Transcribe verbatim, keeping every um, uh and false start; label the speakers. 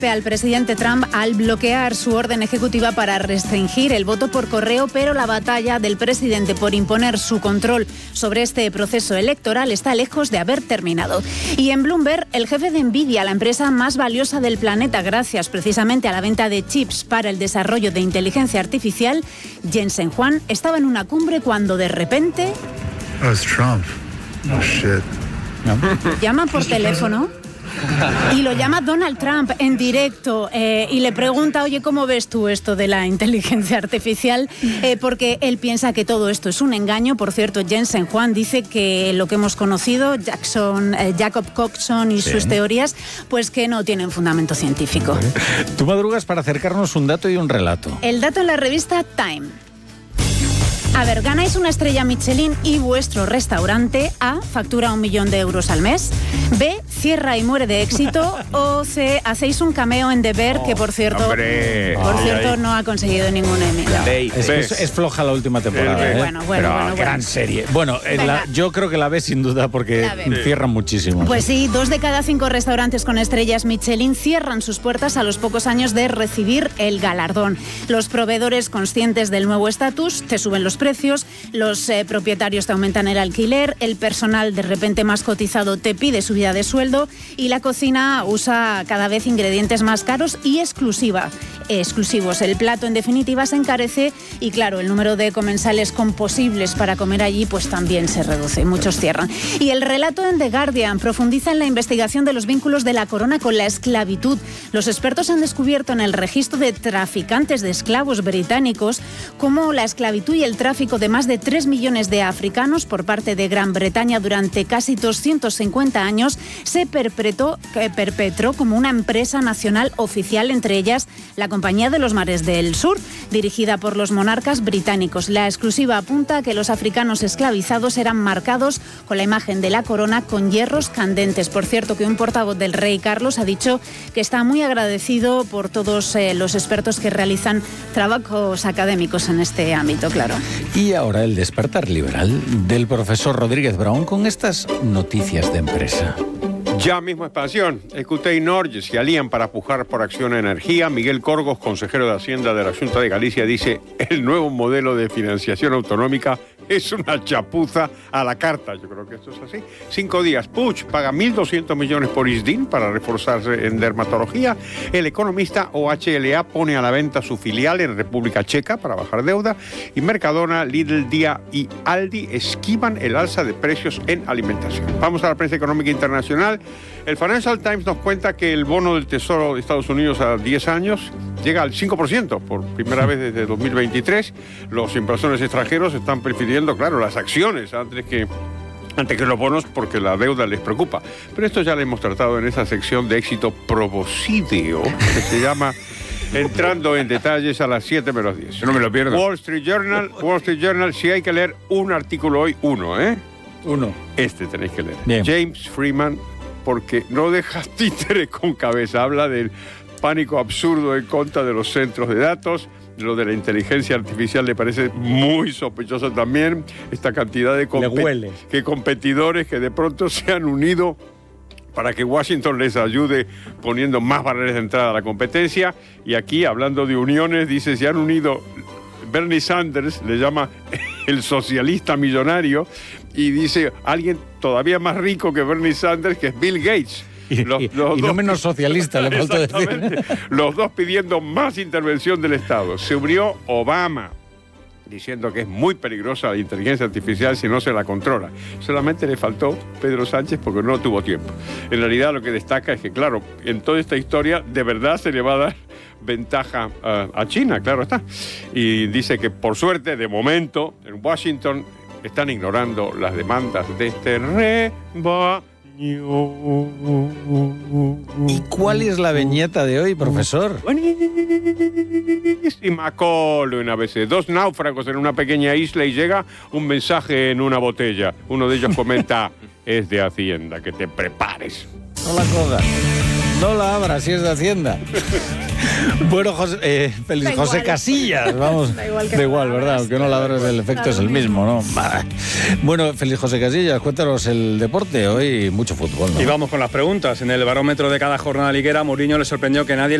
Speaker 1: al presidente Trump al bloquear su orden ejecutiva para restringir el voto por correo, pero la batalla del presidente por imponer su control sobre este proceso electoral está lejos de haber terminado. Y en Bloomberg, el jefe de Nvidia, la empresa más valiosa del planeta gracias precisamente a la venta de chips para el desarrollo de inteligencia artificial, Jensen Huang, estaba en una cumbre cuando de repente...
Speaker 2: Oh, it's Trump. Oh, shit.
Speaker 1: Llama por teléfono y lo llama Donald Trump en directo eh, y le pregunta, oye, ¿cómo ves tú esto de la inteligencia artificial? Eh, porque él piensa que todo esto es un engaño. Por cierto, Jensen Huang dice que lo que hemos conocido, Jackson, eh, Jacob Coxon y sí. sus teorías, pues que no tienen fundamento científico.
Speaker 3: Tú madrugas para acercarnos un dato y un relato.
Speaker 1: El dato en la revista Time. A ver, ganáis una estrella Michelin y vuestro restaurante A factura un millón de euros al mes, B cierra y muere de éxito o C hacéis un cameo en The Bear, oh, que por cierto
Speaker 4: hombre.
Speaker 1: por
Speaker 4: oh,
Speaker 1: cierto
Speaker 4: ay.
Speaker 1: no ha conseguido ningún Emmy.
Speaker 3: Es, es, es floja la última temporada.
Speaker 1: Eh,
Speaker 3: ¿eh?
Speaker 1: Bueno, bueno,
Speaker 3: Pero
Speaker 1: bueno,
Speaker 3: gran
Speaker 1: bueno.
Speaker 3: serie. Bueno, en la, yo creo que la B sin duda porque cierran muchísimo.
Speaker 1: Pues sí, dos de cada cinco restaurantes con estrellas Michelin cierran sus puertas a los pocos años de recibir el galardón. Los proveedores, conscientes del nuevo estatus, te suben los precios, los eh, propietarios te aumentan el alquiler, el personal de repente más cotizado te pide subida de sueldo y la cocina usa cada vez ingredientes más caros y exclusiva, eh, exclusivos. El plato en definitiva se encarece y claro, el número de comensales con posibles para comer allí pues también se reduce, muchos cierran. Y el relato en The Guardian profundiza en la investigación de los vínculos de la corona con la esclavitud. Los expertos han descubierto en el registro de traficantes de esclavos británicos cómo la esclavitud y el tráfico de más de tres millones de africanos por parte de Gran Bretaña durante casi doscientos cincuenta años se perpetró, eh, perpetró como una empresa nacional oficial, entre ellas la Compañía de los Mares del Sur, dirigida por los monarcas británicos. La exclusiva apunta a que los africanos esclavizados eran marcados con la imagen de la corona con hierros candentes. Por cierto, que un portavoz del rey Carlos ha dicho que está muy agradecido por todos eh, los expertos que realizan trabajos académicos en este ámbito, claro.
Speaker 3: Y ahora el despertar liberal del profesor Rodríguez Brown con estas noticias de empresa.
Speaker 4: Ya mismo expansión. Escutei Norge se alían para pujar por Acción Energía. Miguel Corgos, consejero de Hacienda de la Junta de Galicia, dice el nuevo modelo de financiación autonómica es una chapuza a la carta. Yo creo que esto es así. Cinco días. Puig paga mil doscientos millones por I S D I N para reforzarse en dermatología. El economista O H L A pone a la venta su filial en República Checa para bajar deuda. Y Mercadona, Lidl, Día y Aldi esquivan el alza de precios en alimentación. Vamos a la prensa económica internacional. El Financial Times nos cuenta que el bono del Tesoro de Estados Unidos a diez años llega al cinco por ciento por primera vez desde dos mil veintitrés. Los inversores extranjeros están prefiriendo, claro, las acciones antes que, antes que los bonos porque la deuda les preocupa. Pero esto ya lo hemos tratado en esa sección de éxito proboscideo que se llama Entrando en detalles a las siete menos diez.
Speaker 5: Yo no me lo pierdo.
Speaker 4: Wall Street Journal, Wall Street Journal, si hay que leer un artículo hoy, uno, ¿eh?
Speaker 3: Uno.
Speaker 4: Este tenéis que leer.
Speaker 3: Bien.
Speaker 4: James Freeman, porque no deja títere con cabeza. Habla del pánico absurdo en contra de los centros de datos. Lo de la inteligencia artificial le parece muy sospechoso también. Esta cantidad de
Speaker 3: Le huele.
Speaker 4: que competidores que de pronto se han unido para que Washington les ayude poniendo más barreras de entrada a la competencia. Y aquí, hablando de uniones, dice, se han unido... Bernie Sanders le llama el socialista millonario y dice alguien todavía más rico que Bernie Sanders, que es Bill Gates.
Speaker 3: Y,
Speaker 4: los,
Speaker 3: y,
Speaker 4: los
Speaker 3: y
Speaker 4: dos,
Speaker 3: no menos socialista, le falta
Speaker 4: decir. Los dos pidiendo más intervención del Estado. Se unió Obama, diciendo que es muy peligrosa la inteligencia artificial si no se la controla. Solamente le faltó Pedro Sánchez porque no tuvo tiempo. En realidad lo que destaca es que, claro, en toda esta historia de verdad se le va a dar ventaja uh, a China, claro está. Y dice que por suerte, de momento, en Washington están ignorando las demandas de este rebaño.
Speaker 3: ¿Y cuál es la viñeta de hoy, profesor?
Speaker 4: Buenísima columna a veces. Dos náufragos en una pequeña isla y llega un mensaje en una botella. Uno de ellos comenta, es de Hacienda, que te prepares.
Speaker 3: No la cojas. No la abras, si es de Hacienda. Bueno, José, eh, feliz
Speaker 1: Da
Speaker 3: José
Speaker 1: igual.
Speaker 3: Casillas, vamos.
Speaker 1: Da igual que
Speaker 3: da
Speaker 1: no
Speaker 3: igual,
Speaker 1: la
Speaker 3: ¿verdad?
Speaker 1: abras.
Speaker 3: Aunque no la abras, el efecto
Speaker 1: Da
Speaker 3: es el
Speaker 1: lo
Speaker 3: mismo, ¿no? Bah. Bueno, feliz José Casillas, cuéntanos el deporte. Hoy mucho fútbol, ¿no?
Speaker 5: Y vamos con las preguntas. En el barómetro de cada jornada liguera, Mourinho le sorprendió que nadie